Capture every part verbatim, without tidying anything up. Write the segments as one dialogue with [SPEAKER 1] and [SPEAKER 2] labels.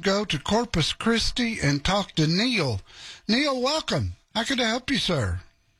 [SPEAKER 1] go to Corpus Christi and talk to Neil. Neil, welcome. How can I help you, sir?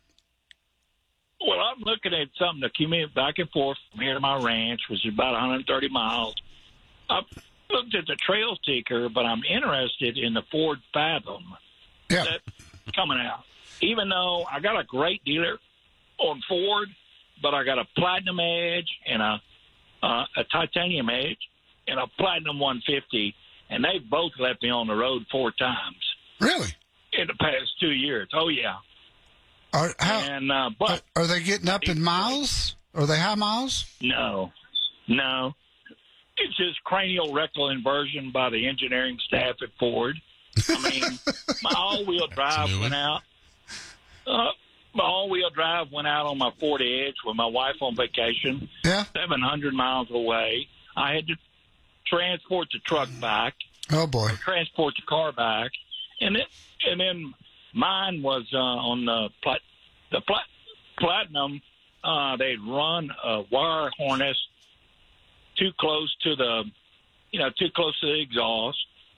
[SPEAKER 2] Well, I'm looking at something to commute back and forth from here to my ranch, which is about one hundred thirty miles. I've looked at the Trail Seeker, but I'm interested in the Ford Fathom
[SPEAKER 1] Yeah.
[SPEAKER 2] that's coming out. Even though I got a great dealer on Ford, but I got a Platinum Edge and a uh, a Titanium Edge and a Platinum one fifty, and they've both left me on the road four times
[SPEAKER 1] Really?
[SPEAKER 2] in the past two years. Oh, yeah.
[SPEAKER 1] Are, how,
[SPEAKER 2] And uh, but
[SPEAKER 1] are they getting up in miles? Are they high miles?
[SPEAKER 2] no, no. It's just cranial rectal inversion by the engineering staff at Ford. I mean, my all-wheel drive went out. Uh, my all-wheel drive went out on my Ford Edge with my wife on vacation.
[SPEAKER 1] Yeah.
[SPEAKER 2] seven hundred miles away. I had to transport the truck back,
[SPEAKER 1] Oh, boy.
[SPEAKER 2] transport the car back, and it, and then mine was uh, on the plat, the plat, platinum. Uh, they'd run a wire harness too close to the, you know, too close to the exhaust.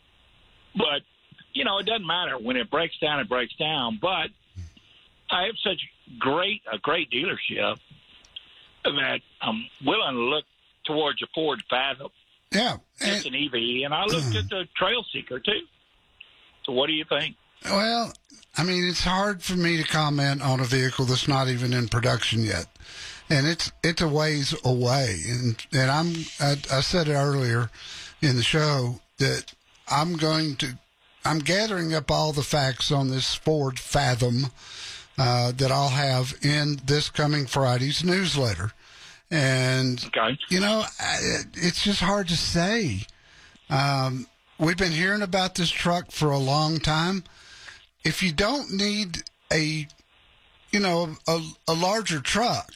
[SPEAKER 2] But you know, it doesn't matter when it breaks down. It breaks down. But I have such great a great dealership that I'm willing to look towards a Ford Fathom.
[SPEAKER 1] Yeah.
[SPEAKER 2] It's
[SPEAKER 1] And,
[SPEAKER 2] an E V, and I looked at the Trail Seeker too. So what do you think?
[SPEAKER 1] well, I mean, it's hard for me to comment on a vehicle that's not even in production yet. And it's it's a ways away. And and I'm I, I said it earlier in the show that I'm going to I'm gathering up all the facts on this Ford Fathom uh, that I'll have in this coming Friday's newsletter. And
[SPEAKER 2] Okay.
[SPEAKER 1] you know, I- it's just hard to say. Um, we've been hearing about this truck for a long time. If you don't need a, you know, a, a larger truck,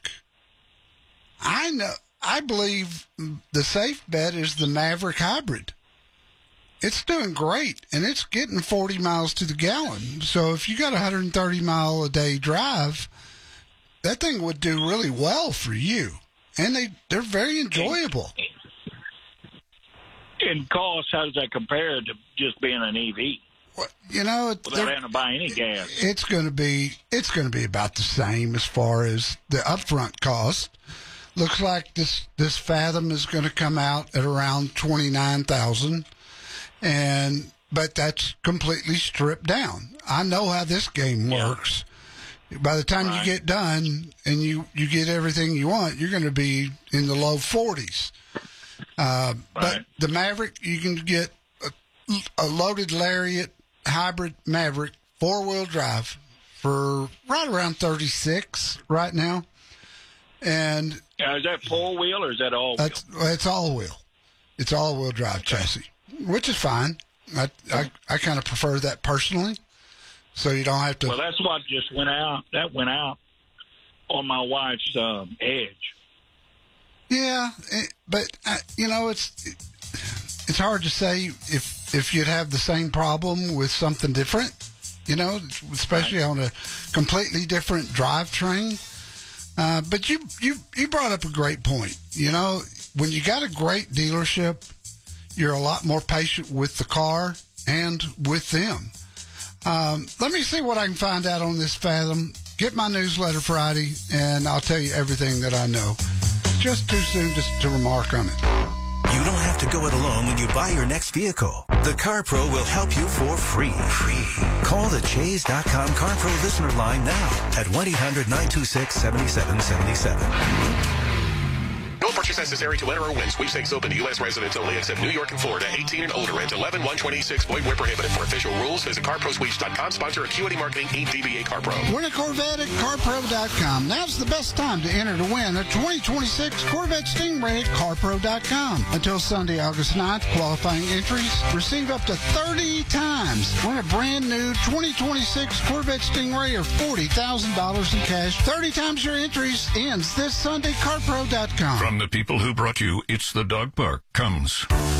[SPEAKER 1] I know, I believe the safe bet is the Maverick Hybrid. It's doing great, and it's getting forty miles to the gallon. So if you got a one hundred thirty mile a day drive, that thing would do really well for you. And they, they're very enjoyable.
[SPEAKER 2] In cost, how does that compare to just being an E V
[SPEAKER 1] Well, You know, it-
[SPEAKER 2] without
[SPEAKER 1] they're-
[SPEAKER 2] having to buy any gas?
[SPEAKER 1] it's going to be it's going to be about the same as far as the upfront cost. Looks like this this Fathom is going to come out at around twenty nine thousand, and but that's completely stripped down. I know how this game
[SPEAKER 2] Yeah.
[SPEAKER 1] works. By the time
[SPEAKER 2] Right.
[SPEAKER 1] you get done and you, you get everything you want, you're going to be in the low forties. Uh, But
[SPEAKER 2] Right.
[SPEAKER 1] the Maverick, you can get a, a loaded Lariat hybrid Maverick four-wheel drive for right around thirty-six right now. And
[SPEAKER 2] Now, is that four wheel or is that all wheel?
[SPEAKER 1] that's it's all-wheel. It's all-wheel drive chassis, which is fine. I, I, I kind of prefer that personally, so you don't have to...
[SPEAKER 2] Well, that's what just went out. That went out on my wife's um, Edge.
[SPEAKER 1] Yeah, it, but uh, you know, it's it, it's hard to say if if you'd have the same problem with something different. You know, especially on a completely different drivetrain. Uh, but you you you brought up a great point. You know, when you got a great dealership, you're a lot more patient with the car and with them. Um, let me see what I can find out on this Fathom. Get my newsletter Friday, and I'll tell you everything that I know. It's just too soon to, to remark on it.
[SPEAKER 3] You don't have to go it alone when you buy your next vehicle. The CarPro will help you for free. Free. Call the Chase dot com CarPro listener line now at one eight hundred nine two six seven seven seven seven.
[SPEAKER 4] No purchase necessary to enter or win. Sweepstakes open to U S residents only, except New York and Florida. eighteen and older at eleven one twenty-six. Void where prohibited. For official rules, visit car pro sweeps dot com. Sponsor Acuity Marketing, Incorporated. D B A CarPro.
[SPEAKER 1] Win a Corvette at car pro dot com. Now's the best time to enter to win a twenty twenty-six Corvette Stingray at car pro dot com. Until Sunday, August ninth, qualifying entries receive up to thirty times. Win a brand new twenty twenty-six Corvette Stingray or forty thousand dollars in cash. thirty times your entries ends this Sunday, car pro dot com.
[SPEAKER 5] From the people who brought you It's the Dog Park comes